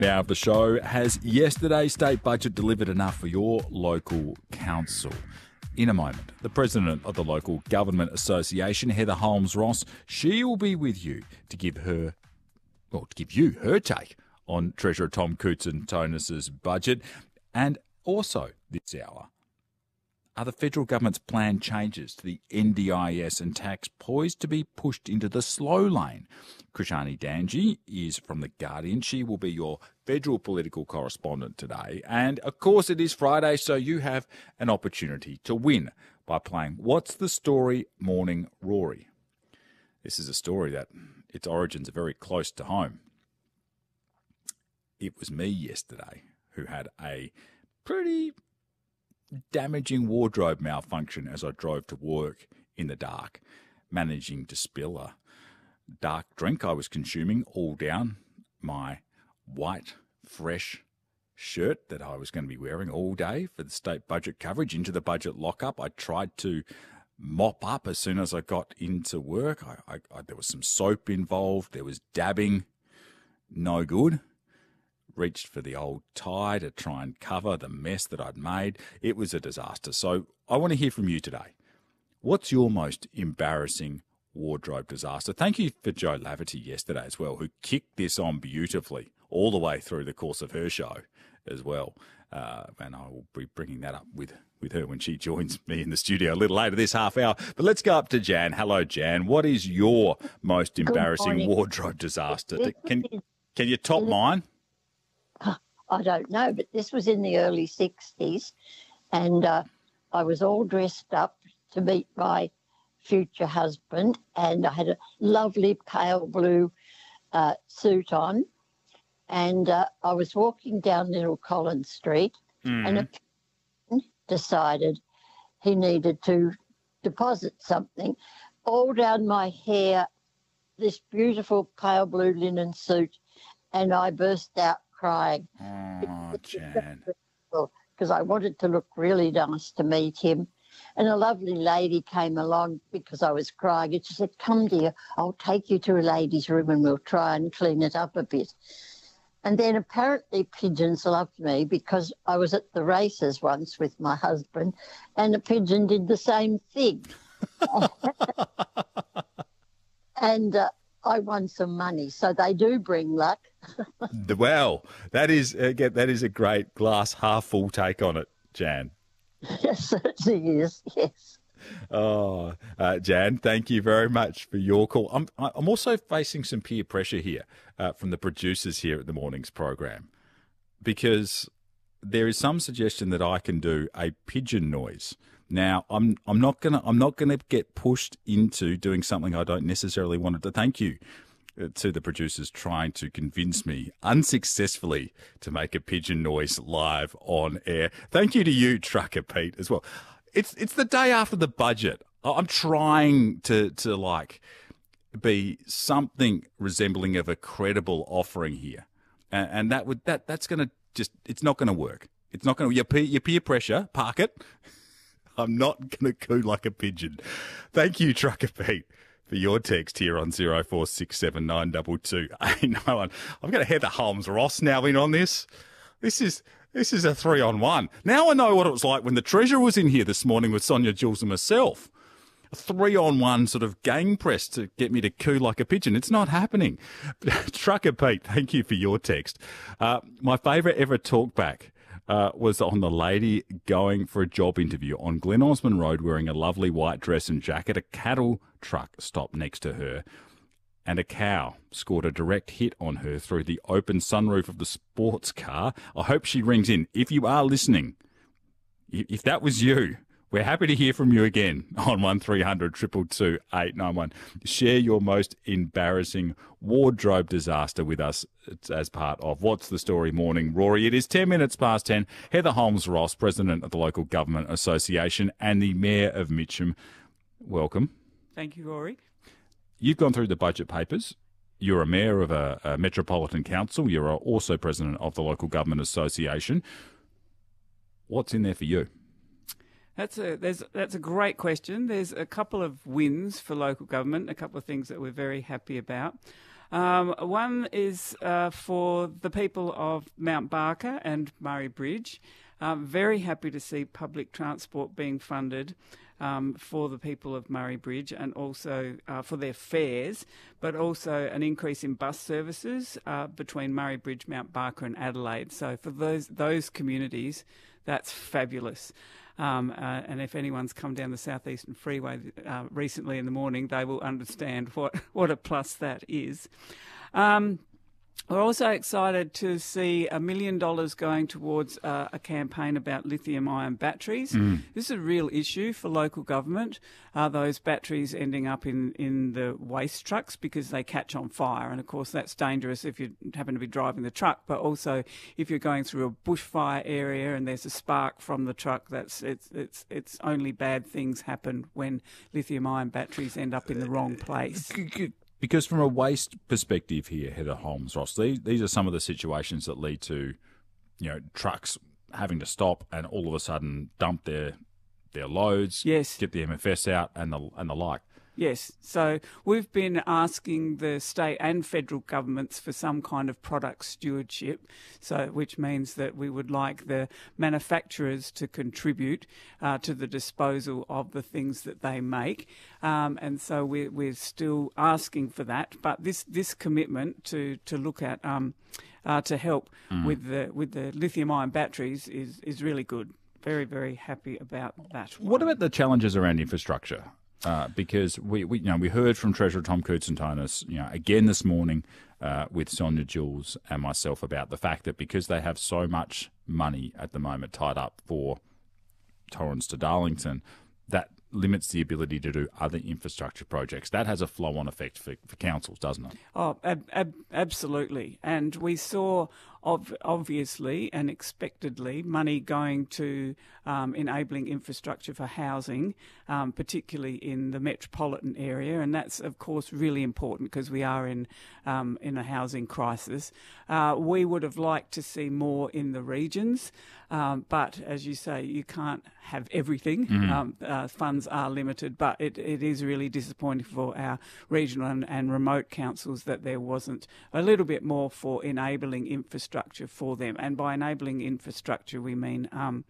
Now of the show, has yesterday's state budget delivered enough for your local council? In a moment, the president of the Local Government Association, Heather Holmes-Ross, she will be with you to give you her take on Treasurer Tom Koutsantonis's budget. And also this hour, are the federal government's planned changes to the NDIS and tax poised to be pushed into the slow lane? Krishani Danji is from The Guardian. She will be your federal political correspondent today. And, of course, it is Friday, so you have an opportunity to win by playing What's the Story Morning Rory. This is a story that its origins are very close to home. It was me yesterday who had a pretty damaging wardrobe malfunction as I drove to work in the dark, managing to spill a dark drink I was consuming all down my white, fresh shirt that I was going to be wearing all day for the state budget coverage into the budget lockup. I tried to mop up as soon as I got into work. There was some soap involved. There was dabbing. No good. Reached for the old tie to try and cover the mess that I'd made. It was a disaster. So I want to hear from you today. What's your most embarrassing wardrobe disaster? Thank you for Jo Laverty yesterday as well, who kicked this on beautifully all the way through the course of her show as well. And I will be bringing that up with her when she joins me in the studio a little later this half hour. But let's go up to Jan. Hello, Jan. What is your most embarrassing wardrobe disaster? Can you top mine? I don't know, but this was in the early 60s, and I was all dressed up to meet my future husband, and I had a lovely pale blue suit on, and I was walking down Little Collins Street, and a person decided he needed to deposit something all down my hair, this beautiful pale blue linen suit, and I burst out crying. Oh, Jan. Because I wanted to look really nice to meet him. And a lovely lady came along because I was crying. And she said, "Come, dear, I'll take you to a ladies' room and we'll try and clean it up a bit." And then apparently pigeons loved me because I was at the races once with my husband and a pigeon did the same thing. And I won some money, so they do bring luck. Well, that is a great glass half full take on it, Jan. Yes, it is. Yes. Oh, Jan, thank you very much for your call. I'm also facing some peer pressure here from the producers here at the morning's program, because there is some suggestion that I can do a pigeon noise. Now, I'm not gonna get pushed into doing something I don't necessarily want to. Thank you to the producers trying to convince me unsuccessfully to make a pigeon noise live on air. Thank you to you, Trucker Pete, as well. It's the day after the budget. I'm trying to like be something resembling of a credible offering here, and that's gonna just, it's not gonna work. It's not gonna, your peer pressure. Park it. I'm not going to coo like a pigeon. Thank you, Trucker Pete, for your text here on 0467922891. I've got a Heather Holmes-Ross now in on this. This is a 3-on-1. Now I know what it was like when the Treasurer was in here this morning with Sonia Jules and myself. A 3-on-1 sort of gang press to get me to coo like a pigeon. It's not happening. Trucker Pete, thank you for your text. My favourite ever talkback was on the lady going for a job interview on Glen Osmond Road wearing a lovely white dress and jacket. A cattle truck stopped next to her and a cow scored a direct hit on her through the open sunroof of the sports car. I hope she rings in. If you are listening, if that was you, we're happy to hear from you again on 1300 222 891. Share your most embarrassing wardrobe disaster with us as part of What's the Story Morning Rory. It is 10 minutes past 10. Heather Holmes-Ross, President of the Local Government Association and the Mayor of Mitcham. Welcome. Thank you, Rory. You've gone through the budget papers. You're a mayor of a metropolitan council. You're also president of the Local Government Association. What's in there for you? That's a great question. There's a couple of wins for local government, a couple of things that we're very happy about. One is for the people of Mount Barker and Murray Bridge. Very happy to see public transport being funded for the people of Murray Bridge, and also for their fares, but also an increase in bus services between Murray Bridge, Mount Barker and Adelaide. So for those communities, that's fabulous. And if anyone's come down the South Eastern Freeway recently in the morning, they will understand what a plus that is. We're also excited to see $1 million going towards a campaign about lithium-ion batteries. This is a real issue for local government, those batteries ending up in the waste trucks because they catch on fire. And, of course, that's dangerous if you happen to be driving the truck, but also if you're going through a bushfire area and there's a spark from the truck, it's only bad things happen when lithium-ion batteries end up in the wrong place. Because from a waste perspective here, Heather Holmes-Ross, these are some of the situations that lead to, trucks having to stop and all of a sudden dump their loads, yes, get the MFS out and the like. Yes, so we've been asking the state and federal governments for some kind of product stewardship, which means that we would like the manufacturers to contribute to the disposal of the things that they make, and so we're still asking for that. But this commitment to look at to help with the lithium-ion batteries is really good. Very, very happy about that. What about the challenges around infrastructure? Because we heard from Treasurer Tom Koutsantonis, again this morning with Sonia Jules and myself about the fact that because they have so much money at the moment tied up for Torrens to Darlington, that limits the ability to do other infrastructure projects. That has a flow-on effect for councils, doesn't it? Oh, absolutely. And we saw, obviously and expectedly, money going to enabling infrastructure for housing, particularly in the metropolitan area. And that's, of course, really important because we are in a housing crisis. We would have liked to see more in the regions, but as you say, you can't have everything. Funds are limited, but it is really disappointing for our regional and remote councils that there wasn't a little bit more for enabling infrastructure for them. And by enabling infrastructure, we mean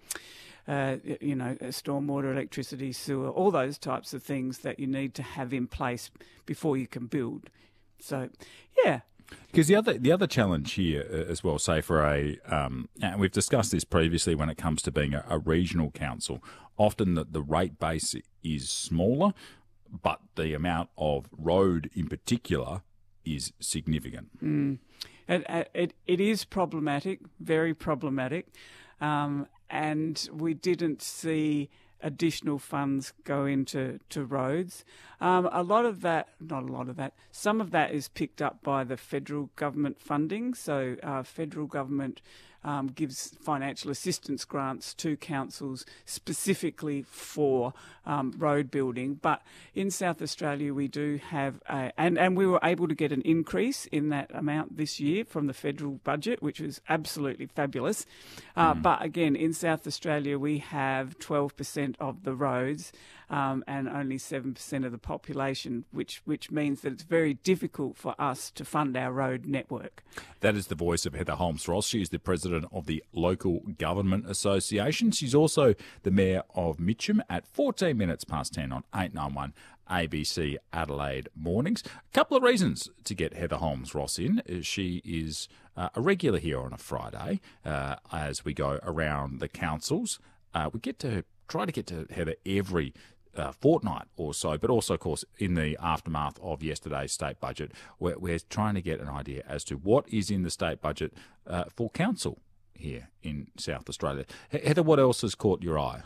stormwater, electricity, sewer, all those types of things that you need to have in place before you can build. So, yeah. Because the other challenge here as well, say for and we've discussed this previously when it comes to being a regional council, often the rate base is smaller, but the amount of road in particular is significant. It is problematic, very problematic, and we didn't see additional funds go into roads. Some of that is picked up by the federal government funding. So federal government gives financial assistance grants to councils specifically for road building. But in South Australia, we do have and we were able to get an increase in that amount this year from the federal budget, which was absolutely fabulous. But again, in South Australia, we have 12% of the roads and only 7% of the population, which means that it's very difficult for us to fund our road network. That is the voice of Heather Holmes-Ross. She is the president of the Local Government Association. She's also the mayor of Mitcham at 14 minutes past 10 on 891 ABC Adelaide Mornings. A couple of reasons to get Heather Holmes-Ross in. She is a regular here on a Friday as we go around the councils. We try to get to Heather every fortnight or so, but also, of course, in the aftermath of yesterday's state budget, we're trying to get an idea as to what is in the state budget for council here in South Australia. Heather, what else has caught your eye?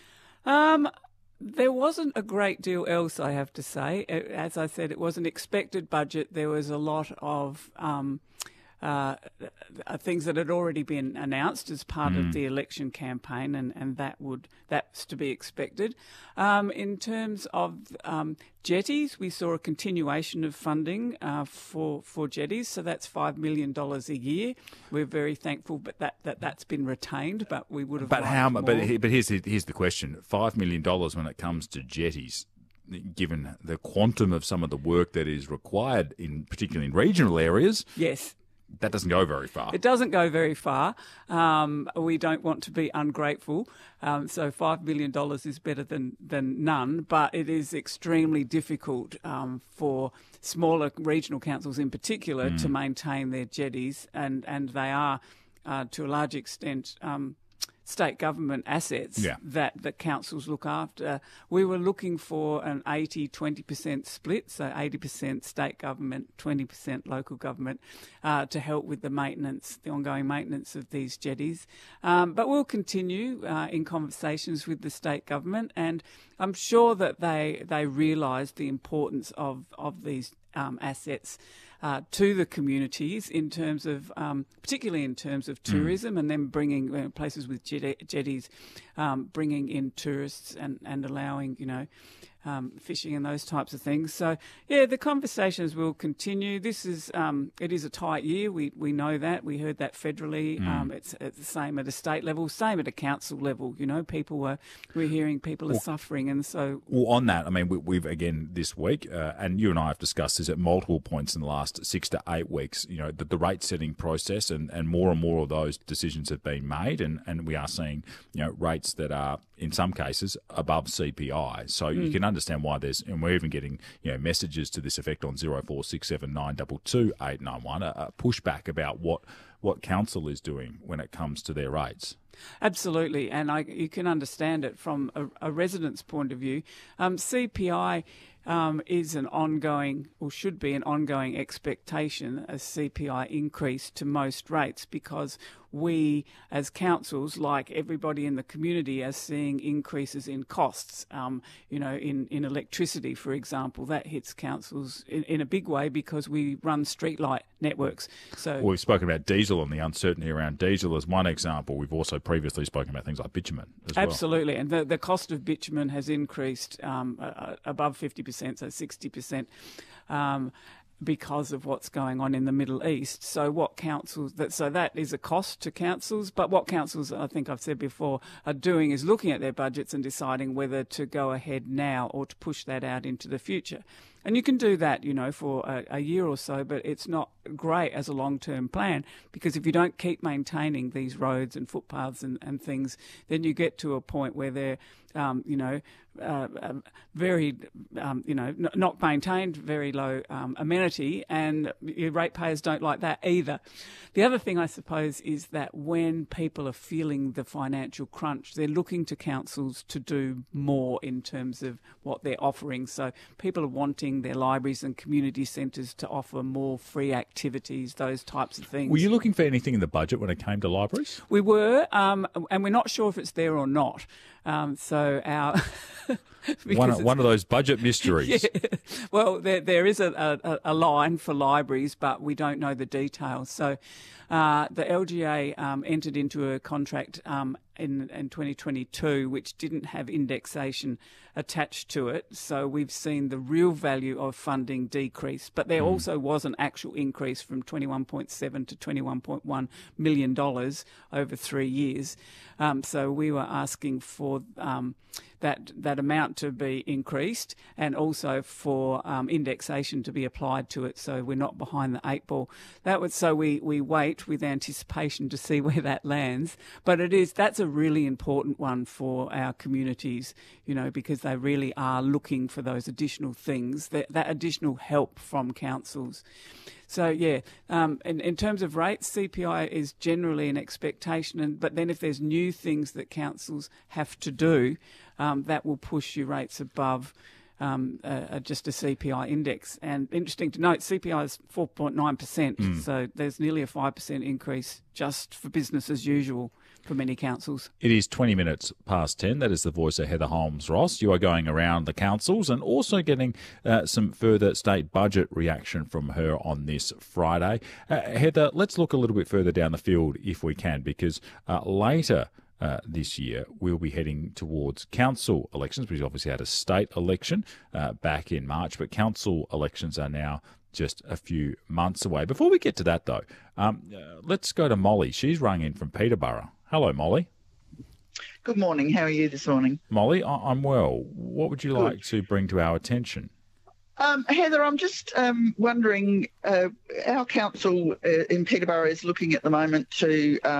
There wasn't a great deal else, I have to say. As I said, it was an expected budget. There was a lot of things that had already been announced as part of the election campaign, and that's to be expected. In terms of jetties, we saw a continuation of funding for jetties, so that's $5 million a year. We're very thankful, but that's been retained. But we would have. But liked more. But here's the question: $5 million when it comes to jetties. given the quantum of some of the work that is required, particularly in regional areas. Yes. That doesn't go very far. It doesn't go very far. We don't want to be ungrateful. So $5 million is better than none, but it is extremely difficult for smaller regional councils in particular to maintain their jetties, and they are, to a large extent, state government assets that councils look after. We were looking for an 80-20% split, so 80% state government, 20% local government, to help with the ongoing maintenance of these jetties. But we'll continue in conversations with the state government, and I'm sure that they realise the importance of these assets to the communities in terms of, particularly in terms of tourism, and then bringing places with jetties, bringing in tourists and allowing, fishing and those types of things. So, yeah, the conversations will continue. This is it is a tight year. We know that. We heard that federally. It's the same at a state level, same at a council level. We're hearing people are suffering, and so. Well, on that, I mean, we've again this week, and you and I have discussed this at multiple points in the last 6 to 8 weeks. The rate setting process, and more of those decisions have been made, and we are seeing rates that are in some cases above CPI. So you can understand why and we're even getting messages to this effect on 0467922891, a pushback about what council is doing when it comes to their rates. Absolutely, and you can understand it from a resident's point of view. CPI is an ongoing, or should be an ongoing expectation, a CPI increase to most rates, because we as councils, like everybody in the community, are seeing increases in costs. In electricity, for example, that hits councils in a big way because we run streetlight networks. So we've spoken about diesel and the uncertainty around diesel as one example. We've also previously spoken about things like bitumen as well. Absolutely, and the cost of bitumen has increased above 50%, so 60%. Because of what's going on in the Middle East. So that is a cost to councils, but what councils, I think I've said before, are doing is looking at their budgets and deciding whether to go ahead now or to push that out into the future. And you can do that, for a year or so, but it's not great as a long-term plan, because if you don't keep maintaining these roads and footpaths and things, then you get to a point where they're, very, not maintained, very low amenity, and your ratepayers don't like that either. The other thing, I suppose, is that when people are feeling the financial crunch, they're looking to councils to do more in terms of what they're offering. So people are wanting their libraries and community centres to offer more free activities, those types of things. Were you looking for anything in the budget when it came to libraries? We were, and we're not sure if it's there or not. So our one of those budget mysteries. Yeah. Well, there is a line for libraries, but we don't know the details. So the LGA entered into a contract in 2022, which didn't have indexation attached to it. So we've seen the real value of funding decrease. But there also was an actual increase from $21.7 to $21.1 million over 3 years. So we were asking for that amount to be increased, and also for indexation to be applied to it, so we're not behind the eight ball. So we wait with anticipation to see where that lands. But that's a really important one for our communities, because they really are looking for those additional things, that additional help from councils. So, in terms of rates, CPI is generally an expectation, but then if there's new things that councils have to do, that will push your rates above just a CPI index. And interesting to note, CPI is 4.9%, so there's nearly a 5% increase just for business as usual for many councils. It is 20 minutes past 10. That is the voice of Heather Holmes-Ross. You are going around the councils and also getting some further state budget reaction from her on this Friday. Heather, let's look a little bit further down the field if we can, because later this year we'll be heading towards council elections. We've obviously had a state election back in March, but council elections are now just a few months away. Before we get to that, though, let's go to Molly. She's rung in from Peterborough. Hello, Molly. Good morning. How are you this morning? Molly, I'm well. What would you like to bring to our attention? Heather, I'm just wondering, our council in Peterborough is looking at the moment to